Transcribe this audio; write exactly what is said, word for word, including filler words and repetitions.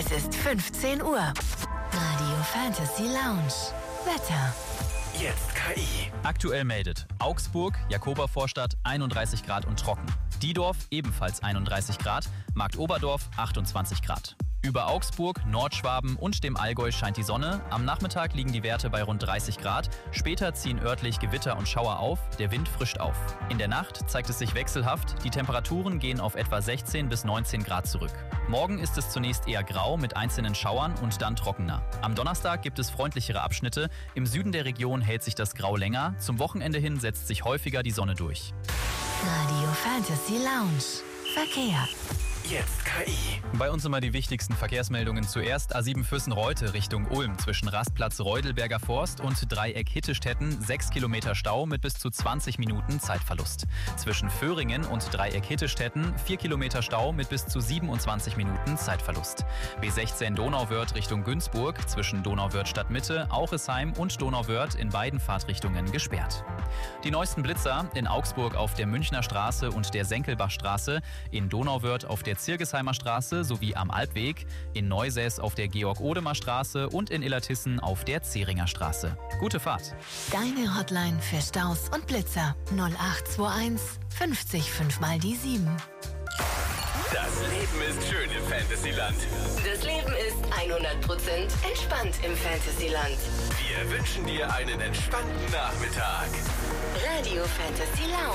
Es ist fünfzehn Uhr. Radio Fantasy Lounge. Wetter. Jetzt K I. Aktuell meldet Augsburg, Jakobervorstadt einunddreißig Grad und trocken. Diedorf ebenfalls einunddreißig Grad, Marktoberdorf achtundzwanzig Grad. Über Augsburg, Nordschwaben und dem Allgäu scheint die Sonne. Am Nachmittag liegen die Werte bei rund dreißig Grad. Später ziehen örtlich Gewitter und Schauer auf. Der Wind frischt auf. In der Nacht zeigt es sich wechselhaft. Die Temperaturen gehen auf etwa sechzehn bis neunzehn Grad zurück. Morgen ist es zunächst eher grau mit einzelnen Schauern und dann trockener. Am Donnerstag gibt es freundlichere Abschnitte. Im Süden der Region hält sich das Grau länger. Zum Wochenende hin setzt sich häufiger die Sonne durch. Radio Fantasy Lounge. Verkehr. Jetzt K I. Bei uns immer die wichtigsten Verkehrsmeldungen. Zuerst A sieben Füssen-Reute Richtung Ulm zwischen Rastplatz Reudelberger Forst und Dreieck Hittestetten. sechs Kilometer Stau mit bis zu zwanzig Minuten Zeitverlust. Zwischen Föhringen und Dreieck Hittestetten vier Kilometer Stau mit bis zu siebenundzwanzig Minuten Zeitverlust. B sechzehn Donauwörth Richtung Günzburg zwischen Donauwörth Stadtmitte, Auchesheim und Donauwörth in beiden Fahrtrichtungen gesperrt. Die neuesten Blitzer in Augsburg auf der Münchner Straße und der Senkelbachstraße, in Donauwörth auf der Zirgesheimer Straße sowie am Albweg, in Neusäß auf der Georg-Odemer Straße und in Illertissen auf der Zeringer Straße. Gute Fahrt! Deine Hotline für Staus und Blitzer null acht zwei eins fünfzig fünf mal die sieben. Das Leben ist schön im Fantasyland. Das Leben ist hundert Prozent entspannt im Fantasyland. Wir wünschen dir einen entspannten Nachmittag. Radio Fantasy Lounge.